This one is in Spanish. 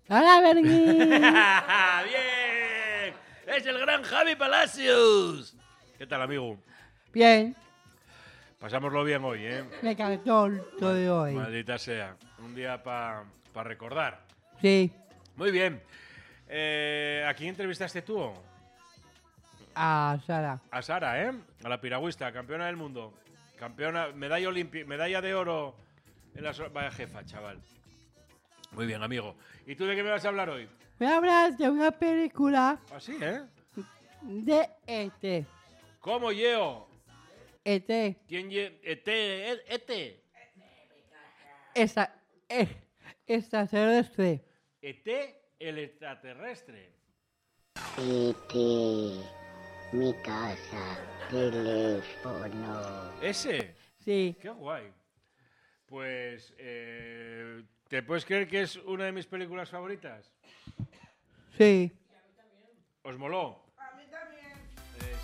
¡Hola, Bergui! ¡Bien! ¡Es el gran Javi Palacios! ¿Qué tal, amigo? Bien, Pasámoslo bien hoy, ¿eh? me encantó todo de hoy. Maldita sea. Un día para recordar. Sí, Muy bien. ¿A quién entrevistaste tú? a Sara. A Sara, ¿eh? A la piragüista, campeona del mundo. Campeona, medalla de oro en la... Vaya jefa, chaval. Muy bien, amigo. ¿Y tú de qué me vas a hablar hoy? Voy a hablar de una película Así, ¿eh? de E.T. ¿Cómo, Yeo? E.T. ¿Quién ET? Extraterrestre. ET, el extraterrestre. E.T. Mi casa, teléfono. ¿Ese? Sí, Qué guay. Pues, ¿te puedes creer que es una de mis películas favoritas? sí. ¿Os moló?